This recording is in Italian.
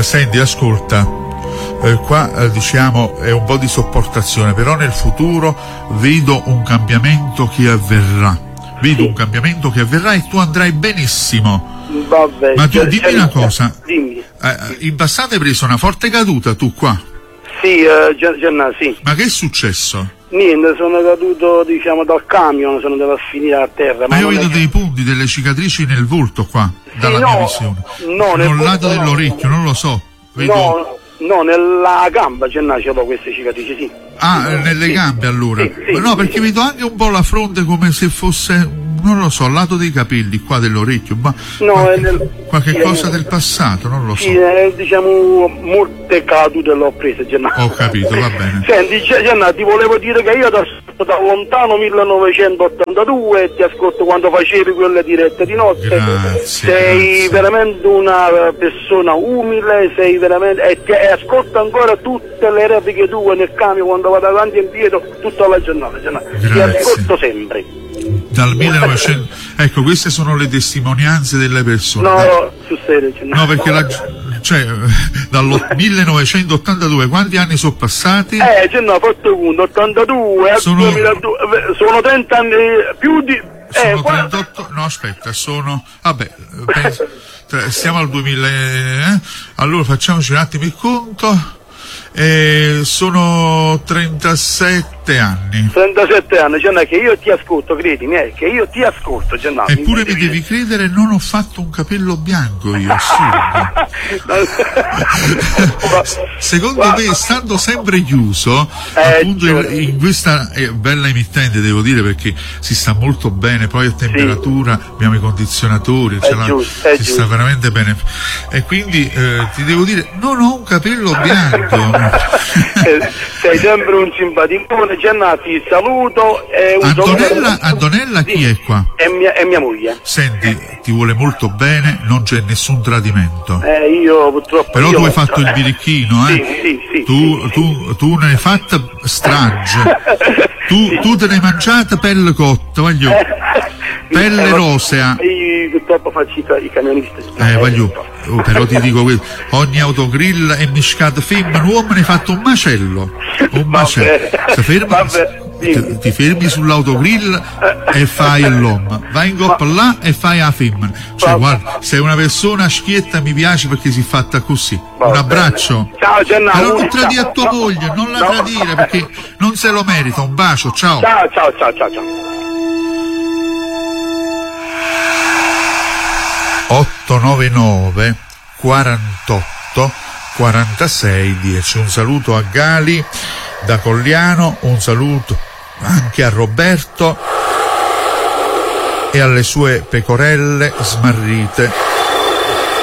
Senti, ascolta, qua diciamo è un po' di sopportazione, però nel futuro vedo un cambiamento che avverrà. Un cambiamento che avverrà e tu andrai benissimo. Vabbè, ma tu dimmi una cosa, dimmi. In passato hai preso una forte caduta tu qua? Sì, sì. Ma che è successo? Niente, sono caduto dicino dal camion, sono andato a finire a terra. Ma io vedo dei punti, delle cicatrici nel volto qua, dalla mia visione. No, nel lato dell'orecchio, non lo so. Vedo... No, nella gamba ce l'ho queste cicatrici, sì. Nelle gambe allora? Sì, no, perché vedo anche un po' la fronte come se fosse, non lo so, al lato dei capelli, qua dell'orecchio, ma qualche cosa del passato, non lo so. Sì, diciamo, molte cadute l'ho prese, Gennaro. Ho capito, va bene. Senti, Gennaro, ti volevo dire che io ti ascolto da lontano 1982 e ti ascolto quando facevi quelle dirette di notte. Sei veramente una persona umile, sei veramente... E ascolto ancora tutte le repliche tue nel camion quando vado avanti e indietro tutta la giornata, Gennaro. Ti ascolto sempre. Dal 1900, ecco, queste sono le testimonianze delle persone. No, sul serio, no, perché dal 1982 quanti anni sono passati? No, fatto conto, 82 al 2002, sono 30 anni più di... sono 38, no aspetta, vabbè, penso, stiamo al 2000, allora facciamoci un attimo il conto. Sono 37 anni. 37 anni, Gianna, che io ti ascolto, credimi, che io ti ascolto, Gianna. Eppure mi devi credere, non ho fatto un capello bianco io, assurdo. Secondo me, stando sempre chiuso, appunto in questa bella emittente, devo dire, perché si sta molto bene, poi a temperatura, abbiamo i condizionatori, si sta veramente bene. E quindi ti devo dire, non ho un capello bianco. Sei sempre un simpaticone, Gianna, ti saluto. Antonella chi è qua? È mia moglie. Senti, ti vuole molto bene, non c'è nessun tradimento. Io purtroppo. Però tu hai fatto il birichino, Sì. Tu ne hai fatta strage. Tu te ne hai mangiata pelle cotta, voglio. Pelle rosea. Io purtroppo faccio i camionisti. Però ti dico questo, ogni autogrill è miscato femmina, uomo ne hai fatto un macello. Ti fermi sull'autogrill e fai l'uomo, vai in coppa là e fai la femmina. Cioè, guarda, sei una persona schietta, mi piace perché si è fatta così. Un abbraccio. Ciao Gennaro. Però non tradire a tua moglie, non la tradire perché non se lo merita. Un bacio, ciao. Ciao. 899 48 46 10. Un saluto a Gali da Cogliano, un saluto anche a Roberto e alle sue pecorelle smarrite